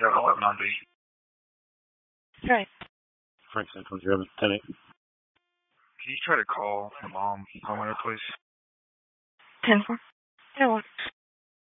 got 11 on B. Right. Frank Central, do you have a 10-8? Can you try to call the mom homeowner, please? 10-4. Yeah, what?